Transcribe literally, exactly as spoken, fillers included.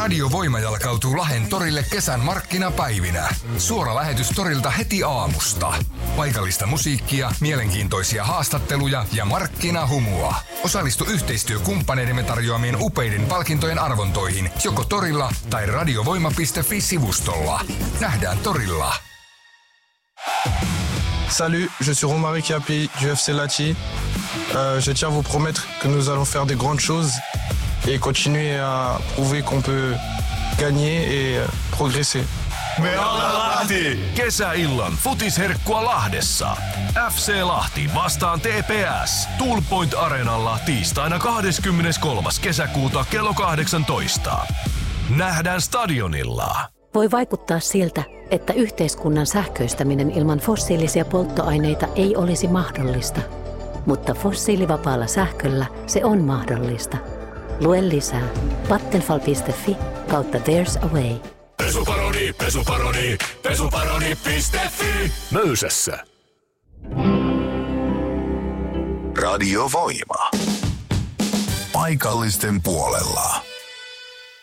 Radio Voima jalkautuu Lahden torille kesän markkinapäivinä. Suora lähetys torilta heti aamusta. Paikallista musiikkia, mielenkiintoisia haastatteluja ja markkinahumua. Osallistu yhteistyökumppaneidemme tarjoamien upeiden palkintojen arvontoihin joko torilla tai radiovoima piste fi-sivustolla. Nähdään torilla. Salut, je suis Romary Kiapi du F C Lahti. Euh, je tiens à vous promettre que nous allons faire de grandes choses et continuer à prouver qu'on peut gagner et progresser. Me ollaan Lahti! Kesäillan futisherkkua Lahdessa. F C Lahti vastaan T P S. Tool Point Areenalla tiistaina kahdeskymmeneskolmas kesäkuuta kello kahdeksantoista. Nähdään stadionilla. Voi vaikuttaa siltä, että yhteiskunnan sähköistäminen ilman fossiilisia polttoaineita ei olisi mahdollista. Mutta fossiilivapaalla sähköllä se on mahdollista. Lue lisää vattenfall piste fi kautta there's a way. Pesuparoni, pesuparoni, pesuparoni piste fi. Möysässä. Radio Voima. Paikallisten puolella.